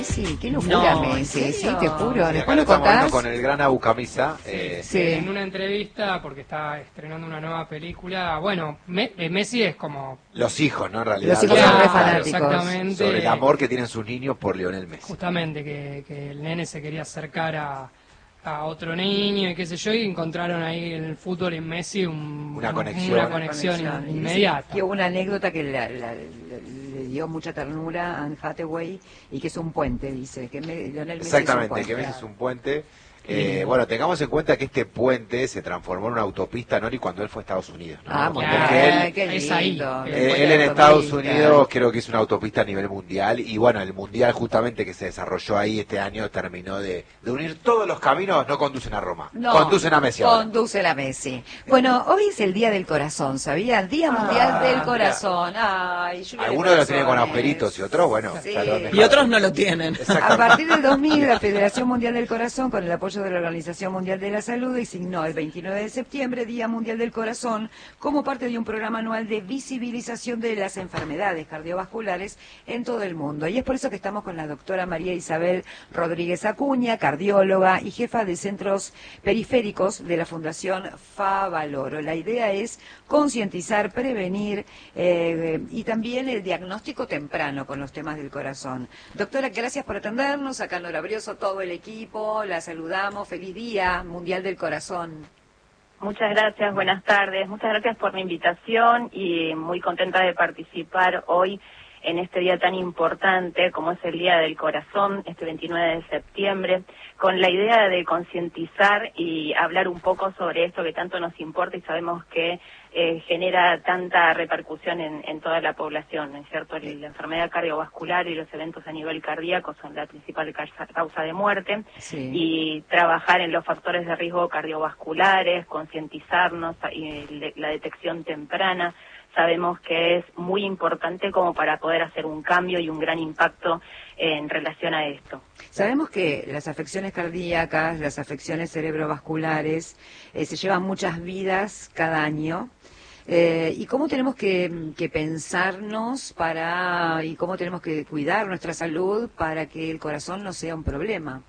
Sí, qué locura, No, Messi, sí, te juro. Sí, Después acá lo lo estamos viendo contás. con el gran Abu Camisa. Sí. En una entrevista, porque está estrenando una nueva película, bueno, Messi es como... Los hijos, ¿no? En realidad. Los hijos son re Claro, fanáticos. exactamente. Sobre el amor que tienen sus niños por Lionel Messi. Justamente, que el nene se quería acercar a otro niño y qué sé yo, y encontraron ahí en el fútbol en Messi Una conexión. una conexión Y dice inmediata. que hubo una anécdota que le dio mucha ternura a Anne Hathaway y que es un puente, dice, que Lionel Messi Exactamente, es que un Messi puente. es un puente. Bueno, tengamos en cuenta que este puente se transformó en una autopista, Nori, cuando él fue a Estados Unidos, ¿no? Ah, muy Porque bien, él, qué es ahí. lindo. Él el puente él de en la Estados autopista. Unidos creo que es una autopista a nivel mundial y bueno, el mundial justamente que se desarrolló ahí este año terminó de unir todos los caminos, no conducen a Roma, No, conducen a Messi ahora. conduce la Messi. Bueno, hoy es el Día del Corazón, ¿sabía? Día Mundial del Corazón. Ay, lluvia de Algunos lo tienen con corazones. agujeritos y otros, bueno, Sí. ya lo han Y dejado. otros no lo tienen. A partir del 2000, la Federación Mundial del Corazón, con el apoyo de la Organización Mundial de la Salud, designó el 29 de septiembre Día Mundial del Corazón como parte de un programa anual de visibilización de las enfermedades cardiovasculares en todo el mundo. Y es por eso que estamos con la doctora María Isabel Rodríguez Acuña, cardióloga y jefa de centros periféricos de la Fundación Favaloro. La idea es concientizar, prevenir y también el diagnóstico temprano con los temas del corazón. Doctora, gracias por atendernos. Acá Nora Brioso, todo el equipo, la saludamos. Feliz Día Mundial del Corazón. Muchas gracias, buenas tardes. Muchas gracias por la invitación y muy contenta de participar hoy en este día tan importante como es el Día del Corazón, este 29 de septiembre, con la idea de concientizar y hablar un poco sobre esto que tanto nos importa y sabemos que genera tanta repercusión en toda la población, ¿no es cierto? La enfermedad cardiovascular y los eventos a nivel cardíaco son la principal causa de muerte, Sí. y trabajar en los factores de riesgo cardiovasculares, concientizarnos y la detección temprana, sabemos que es muy importante como para poder hacer un cambio y un gran impacto en relación a esto. Sabemos que las afecciones cardíacas, las afecciones cerebrovasculares, se llevan muchas vidas cada año. ¿Y cómo tenemos que pensarnos y cómo tenemos que cuidar nuestra salud para que el corazón no sea un problema?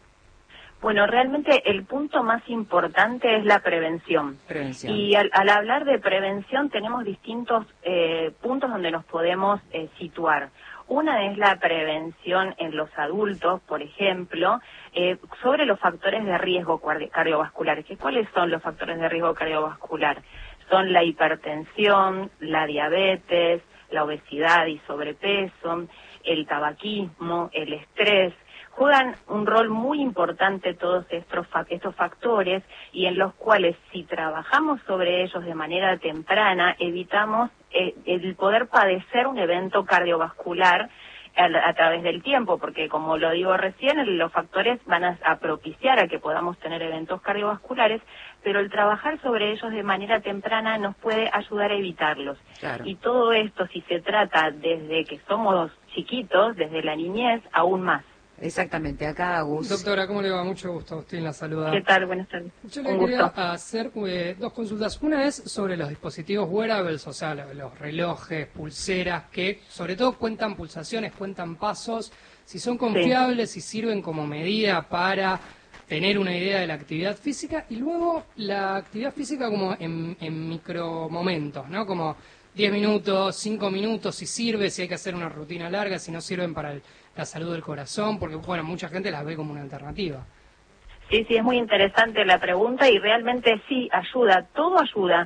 Bueno, realmente el punto más importante es la prevención. Prevención. Y al hablar de prevención tenemos distintos puntos donde nos podemos situar. Una es la prevención en los adultos, por ejemplo, sobre los factores de riesgo cardiovasculares. ¿Cuáles son los factores de riesgo cardiovascular? Son la hipertensión, la diabetes, la obesidad y sobrepeso, el tabaquismo, el estrés. Juegan un rol muy importante todos estos factores y en los cuales si trabajamos sobre ellos de manera temprana evitamos el poder padecer un evento cardiovascular a través del tiempo, porque como lo digo recién, los factores van a propiciar a que podamos tener eventos cardiovasculares, pero el trabajar sobre ellos de manera temprana nos puede ayudar a evitarlos. Claro. Y todo esto, si se trata desde que somos chiquitos, desde la niñez, aún más. Exactamente, acá Agus. Doctora, ¿cómo le va? Mucho gusto, Agustín la saluda. ¿Qué tal? Buenas tardes. Yo le Un quería gusto. hacer dos consultas. Una es sobre los dispositivos wearables, o sea, los relojes, pulseras, que sobre todo cuentan pulsaciones, cuentan pasos, si son confiables, si sirven como medida para tener una idea de la actividad física, y luego la actividad física como en micromomentos, ¿no? Como 10 minutos, 5 minutos, si sirve, si hay que hacer una rutina larga, si no sirven para la salud del corazón, porque bueno, mucha gente las ve como una alternativa. Sí, es muy interesante la pregunta y realmente sí, ayuda, todo ayuda.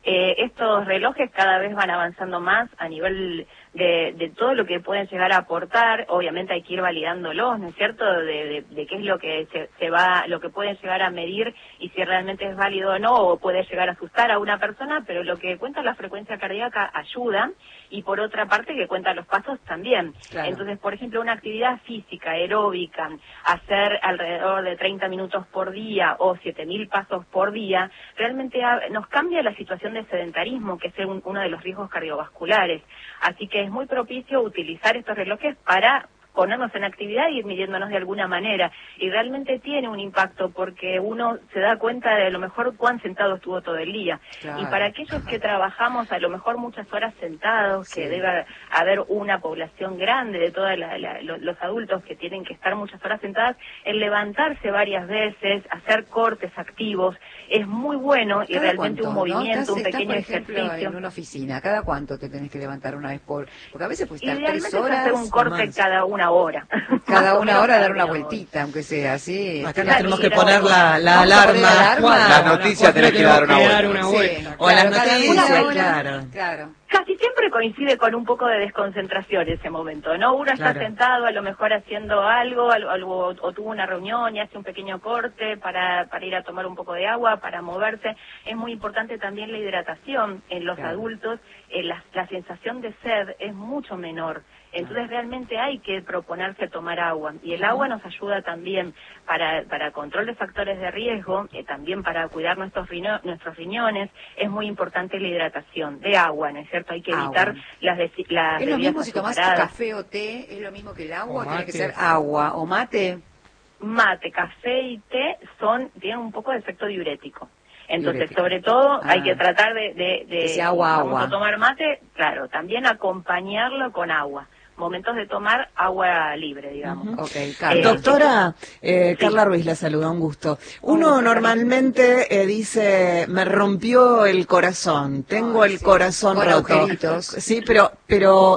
Estos relojes cada vez van avanzando más a nivel de todo lo que pueden llegar a aportar. Obviamente hay que ir validándolos, ¿no es cierto?, de qué es lo que lo que pueden llegar a medir y si realmente es válido o no, o puede llegar a asustar a una persona, pero lo que cuenta la frecuencia cardíaca ayuda, y por otra parte que cuenta los pasos también. Claro. Entonces, por ejemplo, una actividad física, aeróbica, hacer alrededor de 30 minutos por día o 7.000 pasos por día, realmente nos cambia la situación de sedentarismo, que es uno de los riesgos cardiovasculares. Así que es muy propicio utilizar estos relojes para ponernos en actividad y ir midiéndonos de alguna manera. Y realmente tiene un impacto porque uno se da cuenta de a lo mejor cuán sentado estuvo todo el día. Claro. Y para aquellos que trabajamos a lo mejor muchas horas sentados, Sí. que debe haber una población grande de todos los adultos que tienen que estar muchas horas sentadas, el levantarse varias veces, hacer cortes activos, es muy bueno y ¿Cada realmente cuánto, un no? movimiento, un Estás, pequeño por ejemplo, ejercicio. en una oficina, ¿cada cuánto te tenés que levantar una vez por...? Porque a veces puedes estar 3 Idealmente es horas hacer un o corte más. cada una hora. Cada Más o una menos hora dar cada una vueltita, aunque sea así. Acá nos Claro, tenemos que ir a poner una- la Vamos a poner alarma. alarma. Las noticias tenés que dar una vuelta. vuelta. O las Claro, cada noticias, una hora, claro. Claro. Casi siempre coincide con un poco de desconcentración ese momento, ¿no? Uno está Claro. sentado a lo mejor haciendo algo o tuvo una reunión y hace un pequeño corte para ir a tomar un poco de agua, para moverse. Es muy importante también la hidratación en los Claro. adultos. La sensación de sed es mucho menor. Entonces realmente hay que proponerse tomar agua. Y el agua nos ayuda también para control de factores de riesgo, también para cuidar nuestros riñones. Es muy importante la hidratación de agua, ¿no es cierto? Hay que evitar Agua. las ¿Es lo bebidas mismo si tomás azucaradas. café o té? ¿Es lo mismo que el agua? O ¿Tiene que mate. ser agua o mate? Mate, café y té tienen un poco de efecto diurético. Entonces, Diurético. sobre todo, hay Ah. que tratar Que sea agua, vamos agua. a tomar mate, claro, también acompañarlo con agua. Momentos de tomar agua libre, digamos. Ok, Carlos. Doctora, Carla Ruiz la saluda, un gusto. Uno gusto, normalmente dice, me rompió el corazón, tengo Ay, el sí, corazón con roto. agujeritos. Sí, pero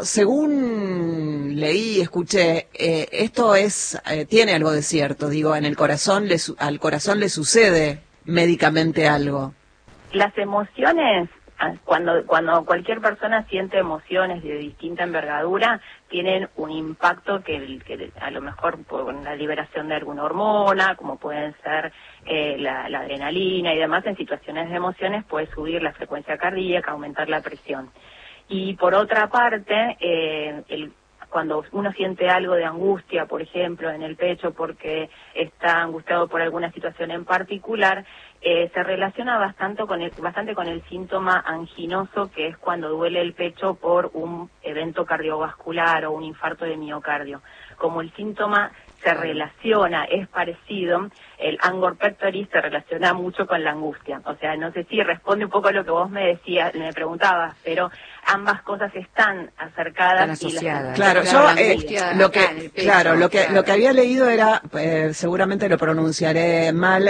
según leí, escuché, esto tiene algo de cierto, digo, en el corazón al corazón le sucede médicamente algo. Las emociones, cuando cualquier persona siente emociones de distinta envergadura, tienen un impacto que a lo mejor por la liberación de alguna hormona, como pueden ser la adrenalina y demás, en situaciones de emociones puede subir la frecuencia cardíaca, aumentar la presión. Y por otra parte, cuando uno siente algo de angustia, por ejemplo, en el pecho porque está angustiado por alguna situación en particular, se relaciona bastante con el síntoma anginoso, que es cuando duele el pecho por un evento cardiovascular o un infarto de miocardio. Como el síntoma se relaciona, es parecido, el angor pectoris se relaciona mucho con la angustia. O sea, no sé si responde un poco a lo que vos me preguntabas, pero ambas cosas están acercadas. Están asociadas. Claro, La yo angustia lo acá en el que pecho, claro, lo que claro. había leído era, seguramente lo pronunciaré mal,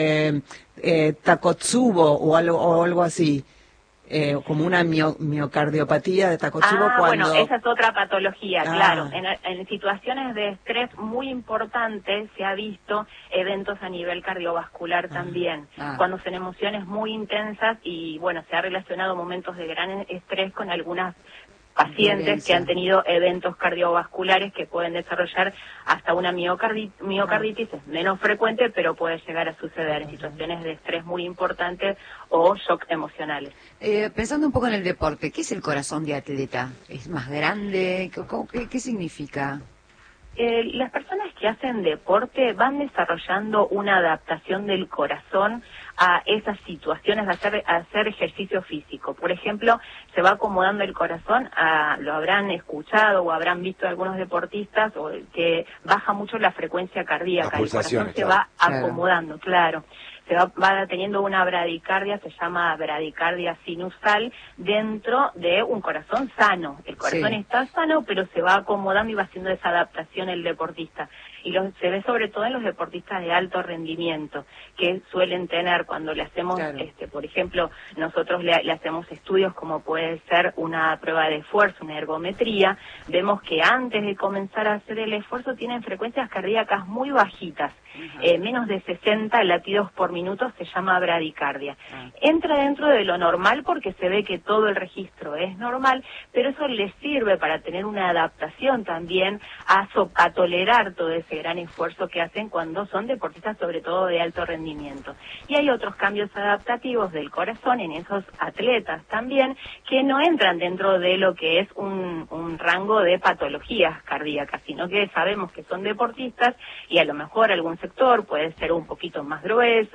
Takotsubo o algo así, como una miocardiopatía de Takotsubo cuando. Bueno, esa es otra patología, Ah. claro. En situaciones de estrés muy importantes se ha visto eventos a nivel cardiovascular también, cuando son emociones muy intensas y, bueno, se ha relacionado momentos de gran estrés con algunas pacientes que han tenido eventos cardiovasculares que pueden desarrollar hasta una miocarditis. Es menos frecuente, pero puede llegar a suceder en situaciones de estrés muy importantes o shock emocionales. Pensando un poco en el deporte, ¿qué es el corazón de atleta? ¿Es más grande? ¿Qué significa? Las personas que hacen deporte van desarrollando una adaptación del corazón a esas situaciones de hacer ejercicio físico. Por ejemplo, se va acomodando el corazón, lo habrán escuchado o habrán visto algunos deportistas que baja mucho la frecuencia cardíaca, el corazón se va acomodando, claro. Se va teniendo una bradicardia, se llama bradicardia sinusal, dentro de un corazón sano. El corazón está sano, pero se va acomodando y va haciendo esa adaptación el deportista. Y se ve sobre todo en los deportistas de alto rendimiento, que suelen tener, cuando le hacemos, por ejemplo, nosotros le hacemos estudios como puede ser una prueba de esfuerzo, una ergometría, vemos que antes de comenzar a hacer el esfuerzo tienen frecuencias cardíacas muy bajitas, menos de 60 latidos por minuto, se llama bradicardia. Entra dentro de lo normal porque se ve que todo el registro es normal, pero eso les sirve para tener una adaptación también a tolerar todo ese gran esfuerzo que hacen cuando son deportistas, sobre todo de alto rendimiento. Y hay otros cambios adaptativos del corazón en esos atletas también, que no entran dentro de lo que es un rango de patologías cardíacas, sino que sabemos que son deportistas y a lo mejor algún sector puede ser un poquito más grueso,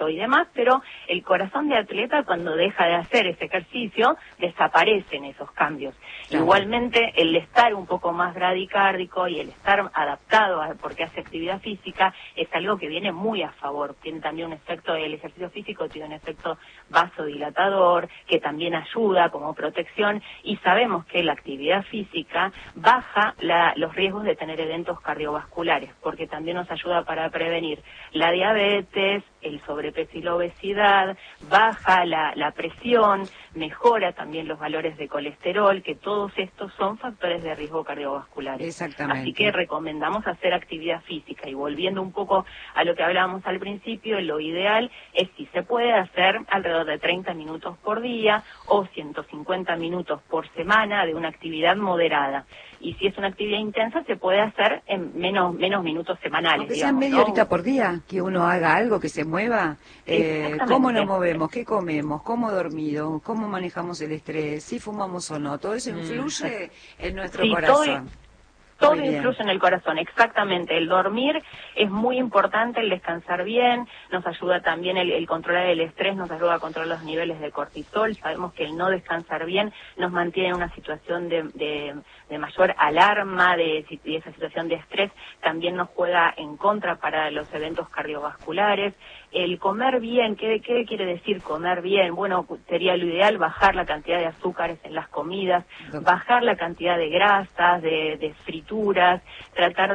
peso y demás, pero el corazón de atleta cuando deja de hacer ese ejercicio desaparecen esos cambios. Claro. Igualmente el estar un poco más bradicárdico y el estar adaptado porque hace actividad física es algo que viene muy a favor. Tiene también un efecto, el ejercicio físico tiene un efecto vasodilatador que también ayuda como protección, y sabemos que la actividad física baja los riesgos de tener eventos cardiovasculares, porque también nos ayuda para prevenir la diabetes, el sobrepeso y la obesidad, baja la presión, mejora también los valores de colesterol, que todos estos son factores de riesgo cardiovasculares. Exactamente. Así que recomendamos hacer actividad física, y volviendo un poco a lo que hablábamos al principio, lo ideal es, si se puede, hacer alrededor de 30 minutos por día o 150 minutos por semana de una actividad moderada. Y si es una actividad intensa, se puede hacer en menos minutos semanales. Aunque sea digamos, media ¿no? horita por día, que uno haga algo, que se mueva. ¿Cómo nos movemos? ¿Qué comemos? ¿Cómo dormido? ¿Cómo manejamos el estrés? ¿Si fumamos o no? Todo eso influye en nuestro Sí, corazón. Todo Muy bien. influye en el corazón, exactamente. El dormir es muy importante, el descansar bien, nos ayuda también el controlar el estrés, nos ayuda a controlar los niveles de cortisol. Sabemos que el no descansar bien nos mantiene en una situación de mayor alarma, y esa situación de estrés también nos juega en contra para los eventos cardiovasculares. El comer bien, ¿qué quiere decir comer bien? Bueno, sería lo ideal bajar la cantidad de azúcares en las comidas, bajar la cantidad de grasas, de frituras, tratar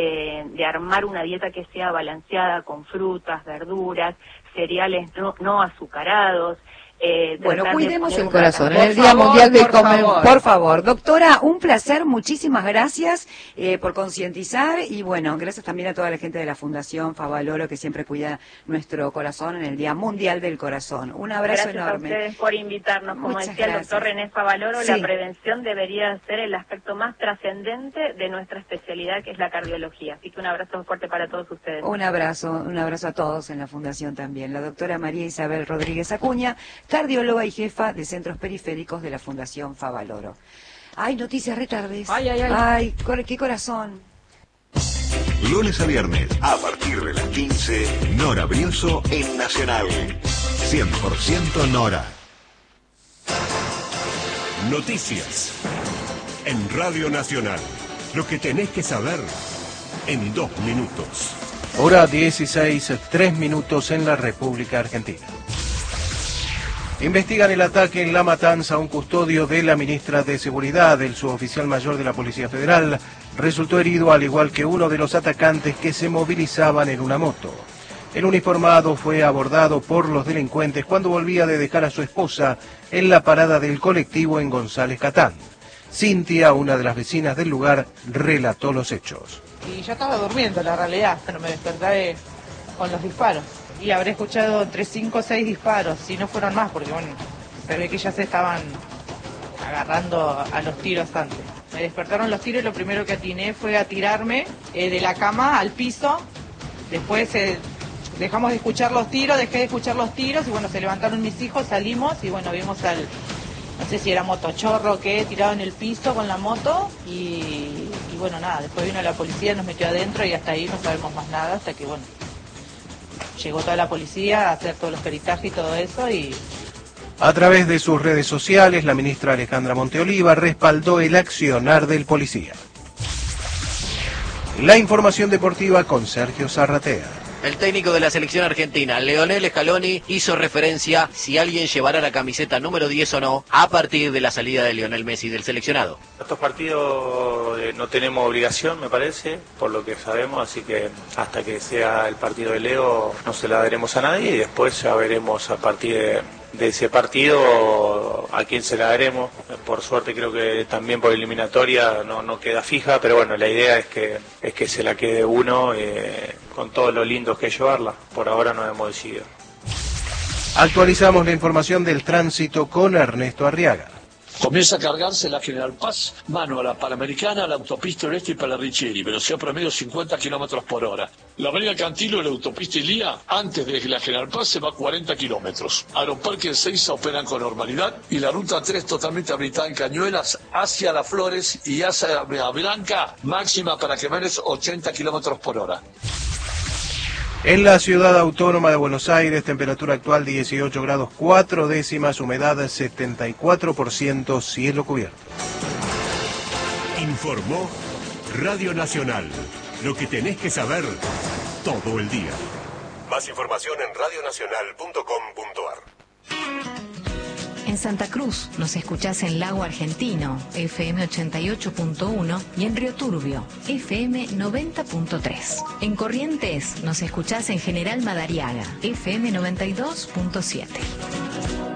de armar una dieta que sea balanceada con frutas, verduras, cereales no azucarados. Bueno, cuidemos el corazón corazón en el Día Mundial del Comer. Por favor, doctora, un placer, muchísimas gracias por concientizar, y bueno, gracias también a toda la gente de la Fundación Favaloro que siempre cuida nuestro corazón en el Día Mundial del Corazón. Un abrazo enorme. Gracias a ustedes por invitarnos. Como Muchas decía el doctor gracias. René Favaloro, Sí. la prevención debería ser el aspecto más trascendente de nuestra especialidad, que es la cardiología. Así que un abrazo fuerte para todos ustedes. Un abrazo a todos en la Fundación también. La doctora María Isabel Rodríguez Acuña, cardióloga y jefa de centros periféricos de la Fundación Favaloro. Ay, noticias retardes. Ay, qué corazón. Lunes a viernes, a partir de las 15, Nora Brioso en Nacional. 100% Nora. Noticias. En Radio Nacional. Lo que tenés que saber en 2 minutos. Hora 16, 3 minutos en la República Argentina. Investigan el ataque en La Matanza a un custodio de la ministra de Seguridad. El suboficial mayor de la Policía Federal resultó herido, al igual que uno de los atacantes que se movilizaban en una moto. El uniformado fue abordado por los delincuentes cuando volvía de dejar a su esposa en la parada del colectivo en González Catán. Cintia, una de las vecinas del lugar, relató los hechos. Y yo estaba durmiendo, la realidad, pero me desperté con los disparos. Y habré escuchado entre 5 o 6 disparos, si no fueron más, porque bueno, se ve que ya se estaban agarrando a los tiros antes. Me despertaron los tiros y lo primero que atiné fue a tirarme de la cama al piso. Después dejamos de escuchar los tiros, dejé de escuchar los tiros y bueno, se levantaron mis hijos, salimos y bueno, vimos no sé si era motochorro o qué, tirado en el piso con la moto y bueno, nada, después vino la policía, nos metió adentro y hasta ahí no sabemos más nada, hasta que bueno, llegó toda la policía a hacer todos los peritajes y todo eso y... A través de sus redes sociales, la ministra Alejandra Monteoliva respaldó el accionar del policía. La información deportiva con Sergio Zarratea. El técnico de la selección argentina, Leonel Scaloni, hizo referencia si alguien llevará la camiseta número 10 o no a partir de la salida de Lionel Messi del seleccionado. Estos partidos no tenemos obligación, me parece, por lo que sabemos, así que hasta que sea el partido de Leo no se la daremos a nadie y después ya veremos a partir de ese partido a quién se la daremos. Por suerte creo que también por eliminatoria no queda fija, pero bueno, la idea es que se la quede uno con todo lo lindo que es llevarla. Por ahora no hemos decidido. Actualizamos la información del tránsito con Ernesto Arriaga. Comienza a cargarse la General Paz, mano a la Panamericana, a la autopista Oeste y para Richeri, velocidad promedio 50 kilómetros por hora. La avenida Cantilo y la autopista Ilía, antes de la General Paz, se va a 40 kilómetros. Aeroparque en Seiza operan con normalidad y la ruta 3 totalmente habilitada en Cañuelas hacia Las Flores y hacia Blanca, máxima para Quemanes 80 kilómetros por hora. En la ciudad autónoma de Buenos Aires, temperatura actual 18 grados 4 décimas, humedad 74%, cielo cubierto. Informó Radio Nacional. Lo que tenés que saber todo el día. Más información en radionacional.com.ar. En Santa Cruz nos escuchás en Lago Argentino, FM 88.1, y en Río Turbio, FM 90.3. En Corrientes nos escuchás en General Madariaga, FM 92.7.